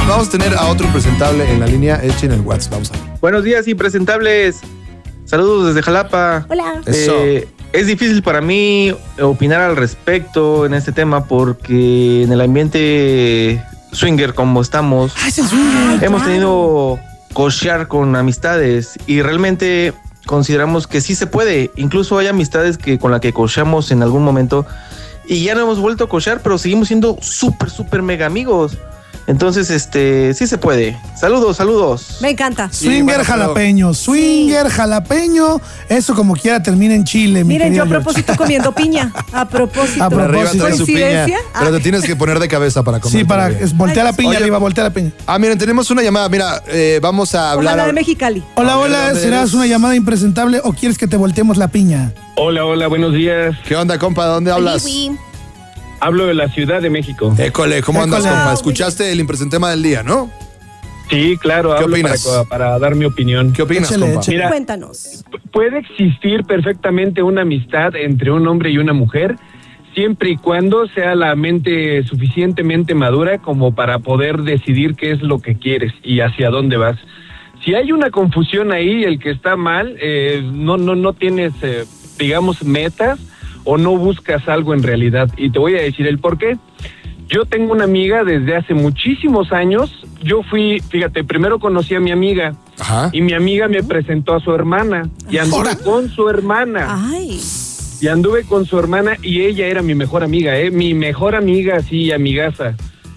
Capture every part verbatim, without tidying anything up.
vamos a tener a otro impresentable en la línea. Echen el WhatsApp, vamos a ver. Buenos días, impresentables. Saludos desde Jalapa. Hola. Eso. Eh, es difícil para mí opinar al respecto en este tema porque en el ambiente swinger como estamos, Ah, es el swinger. hemos Claro. tenido cochear con amistades y realmente consideramos que sí se puede. Incluso hay amistades que con las que cocheamos en algún momento y ya no hemos vuelto a cochear, pero seguimos siendo súper, súper mega amigos. Entonces, este, sí se puede. Saludos, saludos. Me encanta. Sí, Swinger bueno, pero- jalapeño, swinger jalapeño, eso como quiera termina en Chile, mi Miren, yo querido a George. propósito comiendo piña. A propósito. A Por arriba propósito. trae su piña, ¿Coincidencia? pero Ah. te tienes que poner de cabeza para comer. Sí, para es, voltea la piña, Oye, arriba, voltea la piña. Ah, miren, tenemos una llamada. Mira, eh, vamos a hablar. Ojalá de ahora- Mexicali. Hola, A ver, hola, ¿dónde ¿serás eres? una llamada impresentable o quieres que te volteemos la piña? Hola, hola, buenos días. ¿Qué onda, compa? ¿Dónde hablas? Oli, Hablo de la Ciudad de México. École, ¿cómo andas, École. compa? Escuchaste el impresentema del día, ¿no? Sí, claro, ¿Qué hablo opinas? para, para dar mi opinión. ¿Qué opinas, Échale, compa? échale. Mira, Cuéntanos. puede existir perfectamente una amistad entre un hombre y una mujer, siempre y cuando sea la mente suficientemente madura como para poder decidir qué es lo que quieres y hacia dónde vas. Si hay una confusión ahí, el que está mal, eh, no, no, no tienes, eh, digamos, metas o no buscas algo en realidad. Y te voy a decir el por qué. Yo tengo una amiga desde hace muchísimos años. Yo fui, fíjate, primero conocí a mi amiga Ajá. y mi amiga me presentó a su hermana y anduve con su hermana. Ay. Y anduve con su hermana y ella era mi mejor amiga, ¿eh? Mi mejor amiga, sí, amigaza.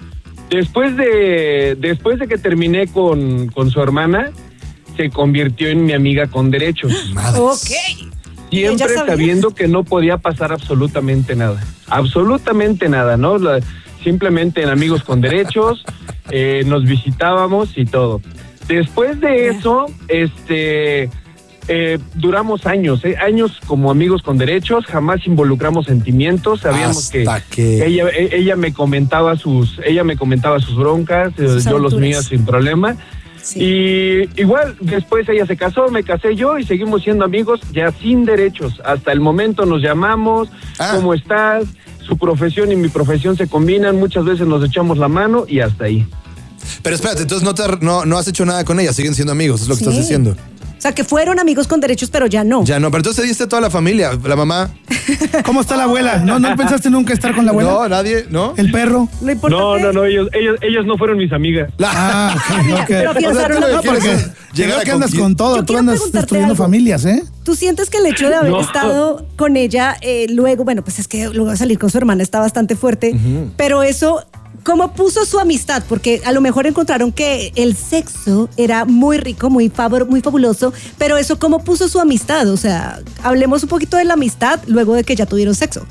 Después de, después de que terminé con, con su hermana, se convirtió en mi amiga con derechos. Madres. Ok. ¿Y ella Siempre sabía? sabiendo que no podía pasar absolutamente nada. Absolutamente nada, ¿no? La- simplemente en amigos con derechos, eh, nos visitábamos y todo. Después de eso, este... Eh, duramos años, eh, años como amigos con derechos, jamás involucramos sentimientos, sabíamos que, Hasta que... ella e- ella me comentaba sus ella me comentaba sus broncas, eh, Sus yo los aventuras. míos sin problema. Sí. Y igual después ella se casó, me casé yo y seguimos siendo amigos ya sin derechos. Hasta el momento nos llamamos, Ah. ¿cómo estás? Su profesión y mi profesión se combinan, muchas veces nos echamos la mano y hasta ahí. Pero espérate, entonces no, te, no, no has hecho nada con ella, siguen siendo amigos, es lo que Sí. estás diciendo. O sea, que fueron amigos con derechos, pero ya no. Ya no, pero entonces diste a toda la familia, la mamá. ¿Cómo está la abuela? ¿No, no pensaste nunca estar con la abuela? No, nadie, ¿no? ¿El perro? Lo importante No, no, no, ellos, ellos, ellos no fueron mis amigas. Ah, ok, ok. Pero afianzaron la- No, porque Llegar creo a que andas conquist- con todo, Yo tú quiero andas preguntarte destruyendo algo. familias, ¿eh? ¿Tú sientes que el hecho de haber No. estado con ella, eh, luego, bueno, pues es que luego de salir con su hermana está bastante fuerte, pero eso, ¿cómo puso su amistad? Porque a lo mejor encontraron que el sexo era muy rico, muy, favor, muy fabuloso, pero eso, ¿cómo puso su amistad? O sea, hablemos un poquito de la amistad luego de que ya tuvieron sexo.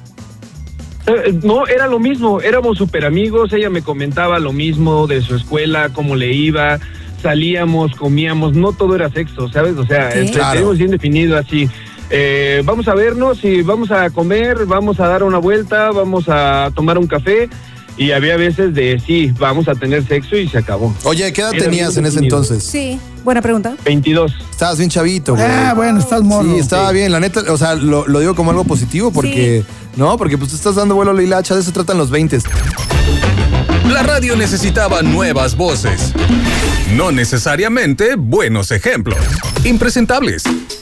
Eh, No, era lo mismo, éramos súper amigos, ella me comentaba lo mismo de su escuela, cómo le iba, salíamos, comíamos, no todo era sexo, ¿sabes? O sea, Ok. este, Claro. tenemos bien definido así, eh, vamos a vernos y vamos a comer, vamos a dar una vuelta, vamos a tomar un café, y había veces de sí, vamos a tener sexo y se acabó. Oye, ¿qué edad Era tenías bien en ese definido. entonces? Sí, buena pregunta. veintidós. Estabas bien chavito, güey. Ah, bueno, estás morro. Sí, estaba bien, la neta, o sea, lo, lo digo como algo positivo porque, no, porque pues tú estás dando vuelo a la hilacha, de eso tratan los veintes. La radio necesitaba nuevas voces, no necesariamente buenos ejemplos. Impresentables.